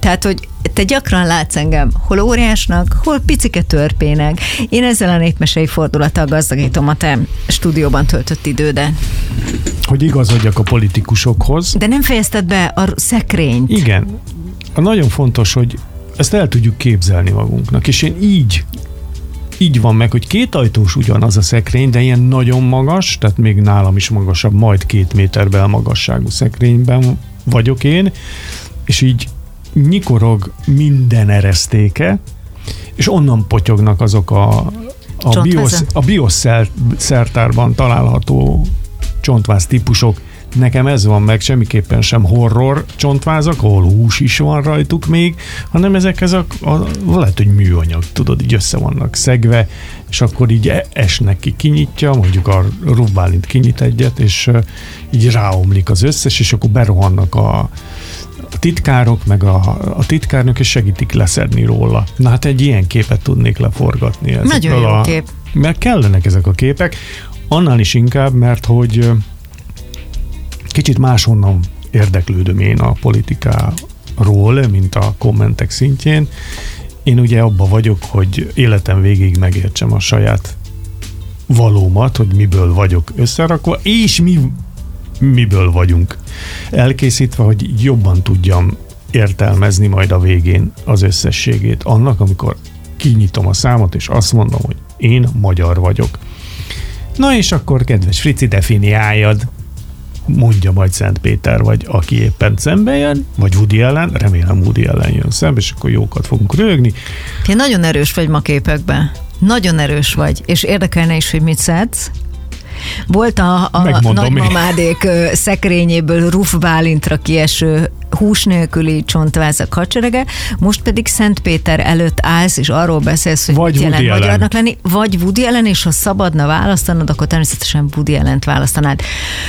Tehát, hogy te gyakran látsz engem hol óriásnak, hol picike törpének. Én ezzel a népmesei fordulattal gazdagítom a te stúdióban töltött idődet. Hogy igazodjak a politikusokhoz. De nem fejezted be a szekrényt. Igen. Nagyon fontos, hogy ezt el tudjuk képzelni magunknak, és én így van meg, hogy kétajtós ugyanaz a szekrény, de ilyen nagyon magas, tehát még nálam is magasabb, majd 2 méter belmagasságú szekrényben vagyok én, és így nyikorog minden eresztéke, és onnan potyognak azok a BIOS szertárban található csontváz típusok. Nekem ez van meg, semmiképpen sem horror csontvázak, ahol hús is van rajtuk még, hanem ezek lehet, hogy műanyag, tudod, így össze vannak szegve, és akkor így esnek ki, kinyitja, mondjuk a Ruf Bálint kinyit egyet, és így ráomlik az összes, és akkor berohannak a titkárok, meg a titkárnök, és segítik leszedni róla. Na hát egy ilyen képet tudnék leforgatni. Nagyon jó kép. Mert kellenek ezek a képek, annál is inkább, mert hogy kicsit máshonnan érdeklődöm én a politikáról, mint a kommentek szintjén. Én ugye abba vagyok, hogy életem végig megértsem a saját valómat, hogy miből vagyok összerakva, és miből vagyunk elkészítve, hogy jobban tudjam értelmezni majd a végén az összességét annak, amikor kinyitom a számot, és azt mondom, hogy én magyar vagyok. Na és akkor, kedves Frici, definiáljad, mondja majd Szent Péter, vagy aki éppen szembe jön, vagy Woody Allen, remélem Woody Allen jön szembe, és akkor jókat fogunk röhögni. Te nagyon erős vagy ma képekben. Nagyon erős vagy, és érdekelne is, hogy mit szedsz. Volt a nagymamádék szekrényéből Ruf Bálintra kieső hús nélküli csontvázak hadserege, most pedig Szent Péter előtt állsz, és arról beszélsz, hogy vagy mit jelent magyarnak lenni, vagy Woody Allen, és ha szabadna választanod, akkor természetesen Woody Allent választanád.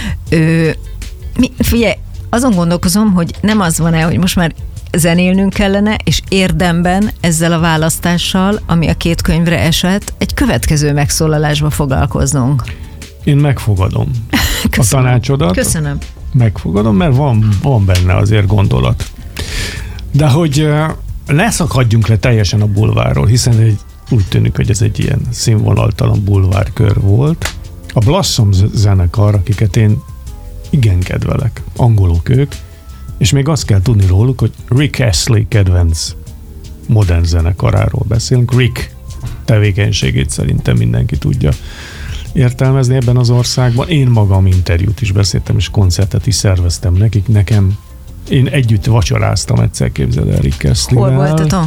Figyelj, azon gondolkozom, hogy nem az van-e, hogy most már zenélnünk kellene, és érdemben ezzel a választással, ami a 2 könyvre esett, egy következő megszólalásba foglalkoznunk. Én megfogadom a tanácsodat. Köszönöm. Megfogadom, mert van benne azért gondolat. De hogy ne szakadjunk le teljesen a bulvárról, hiszen úgy tűnik, hogy ez egy ilyen színvonaltalan bulvárkör volt. A Blossom zenekar, akiket én igen kedvelek, angolok ők, és még azt kell tudni róluk, hogy Rick Astley kedvenc modern zenekaráról beszélünk. Rick tevékenységét szerintem mindenki tudja értelmezni ebben az országban. Én magam interjút is beszéltem, és koncertet is szerveztem nekik. Én együtt vacsoráztam egyszer, képzeld el, Rick Astley-vel. Hol voltatok?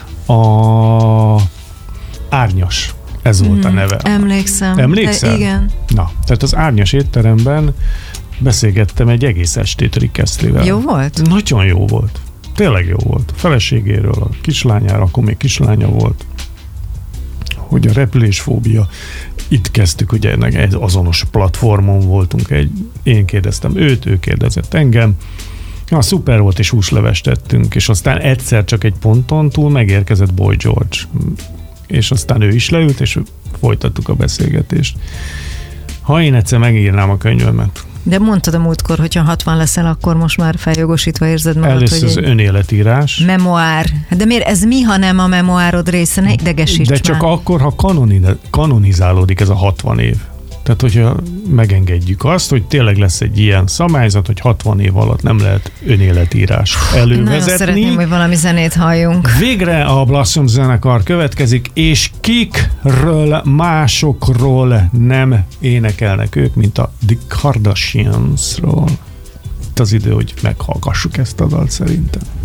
A Árnyas. Ez volt a neve. Emlékszem. Emlékszel? Igen. Na, tehát az Árnyas étteremben beszélgettem egy egész estét Rick Astley-vel. Jó volt? Nagyon jó volt. Tényleg jó volt. A feleségéről, a kislányára, akkor még kislánya volt, hogy a repülésfóbia. Itt kezdtük, ugye egy azonos platformon voltunk, én kérdeztem őt, ő kérdezett engem. Szuper volt, és húslevest tettünk, és aztán egyszer csak egy ponton túl megérkezett Boy George. És aztán ő is leült, és folytattuk a beszélgetést. Ha én egyszer megírnám a könyvemet. De mondtad a múltkor, hogyha 60 leszel, akkor most már feljogosítva érzed magad, először hogy az önéletírás. Memoár. De miért ez mi, ha nem a memoárod része? Ne idegesíts De csak már. akkor, ha kanonizálódik ez a 60 év. Tehát, hogyha megengedjük azt, hogy tényleg lesz egy ilyen szabályzat, hogy 60 év alatt nem lehet önéletírás elővezetni. Nagyon szeretném, hogy valami zenét halljunk. Végre a Blossom zenekar következik, és kikről, másokról nem énekelnek ők, mint a The Kardashiansról. Itt az idő, hogy meghallgassuk ezt a dalt szerintem.